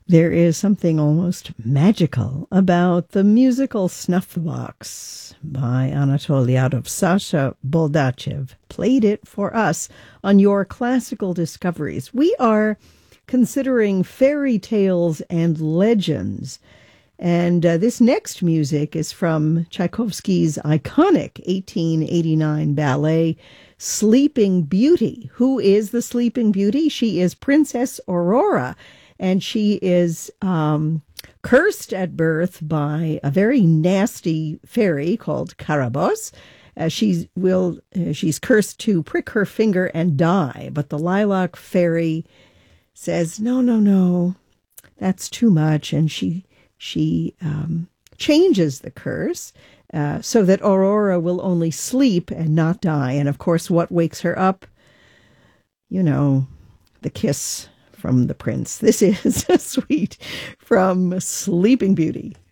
There is something almost magical about the musical Snuff Box by Anatol Lyadov. Sasha Boldachev played it for us on Your Classical Discoveries. We are considering fairy tales and legends. And this next music is from Tchaikovsky's iconic 1889 ballet, Sleeping Beauty. Who is the Sleeping Beauty? She is Princess Aurora, and she is cursed at birth by a very nasty fairy called Karabos. She's cursed to prick her finger and die, but the lilac fairy says, no, that's too much, and she changes the curse so that Aurora will only sleep and not die. And of course, what wakes her up? The kiss from the prince. This is a suite from Sleeping Beauty.